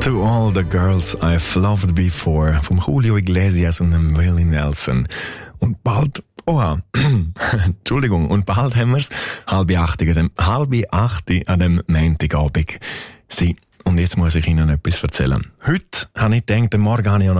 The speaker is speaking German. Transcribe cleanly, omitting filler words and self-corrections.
To All the Girls I've Loved Before vom Julio Iglesias und dem Willie Nelson. Und bald, Entschuldigung, und bald haben wir's, 7:30 an dem Montagabend. Und jetzt muss ich Ihnen etwas erzählen. Heute habe ich gedacht, morgen habe ich